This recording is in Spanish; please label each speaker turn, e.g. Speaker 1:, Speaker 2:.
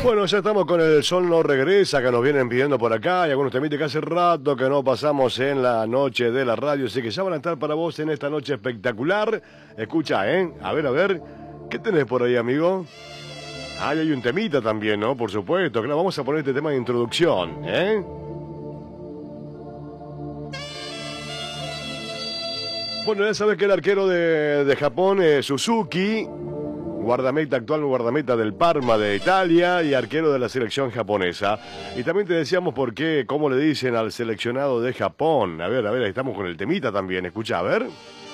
Speaker 1: Bueno, ya estamos con El Sol No Regresa, que nos vienen pidiendo por acá, y algunos temitas que hace rato que no pasamos en la noche de la radio, así que ya van a estar para vos en esta noche espectacular. Escucha, a ver, ¿qué tenés por ahí, amigo? Ah, y hay un temita también, ¿no? Por supuesto, claro, vamos a poner este tema de introducción, Bueno, ya sabes que el arquero de Japón, Suzuki, guardameta actual, guardameta del Parma de Italia y arquero de la selección japonesa. Y también te decíamos por qué, cómo le dicen al seleccionado de Japón. A ver, ahí estamos con el temita también, escucha, a ver.